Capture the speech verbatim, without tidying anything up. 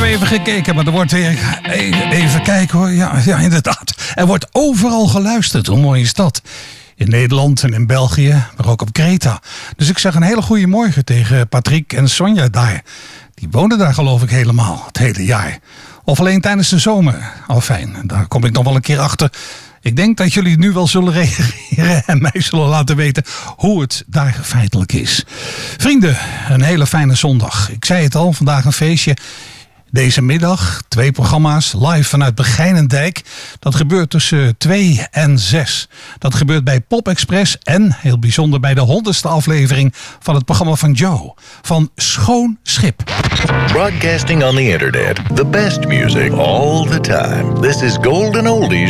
hebben even gekeken, maar er wordt weer... Even kijken hoor, ja, ja inderdaad. Er wordt overal geluisterd, hoe mooi is dat? In Nederland en in België, maar ook op Kreta. Dus ik zeg een hele goede morgen tegen Patrick en Sonja daar. Die wonen daar geloof ik helemaal, het hele jaar. Of alleen tijdens de zomer. Al fijn, daar kom ik nog wel een keer achter. Ik denk dat jullie nu wel zullen reageren en mij zullen laten weten hoe het daar feitelijk is. Vrienden, een hele fijne zondag. Ik zei het al, vandaag een feestje. Deze middag twee programma's live vanuit Begijnendijk. Dat gebeurt tussen twee en zes. Dat gebeurt bij Pop Express en heel bijzonder bij de honderdste aflevering van het programma van Joe. Van Schoon Schip. Broadcasting on the internet. The best music all the time. This is Golden Oldies